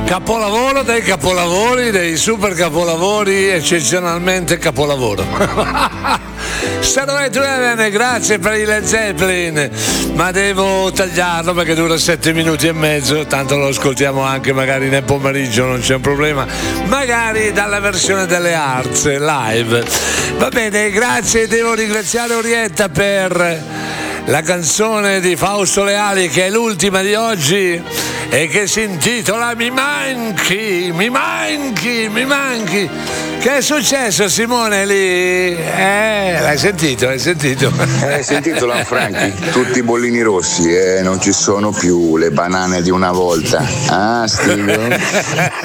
Capolavoro dei capolavori, dei super capolavori, eccezionalmente capolavoro. Stairway to Heaven, grazie per il Led Zeppelin, ma devo tagliarlo perché dura 7 minuti e mezzo, tanto lo ascoltiamo anche magari nel pomeriggio, non c'è un problema, magari dalla versione delle Arts live. Va bene, grazie, devo ringraziare Orietta per la canzone di Fausto Leali, che è l'ultima di oggi e che si intitola Mi manchi, mi manchi, mi manchi. Che è successo, Simone, lì? L'hai sentito, hai sentito? Hai sentito, Lanfranchi? Tutti i bollini rossi, non ci sono più le banane di una volta. Ah, Stivo?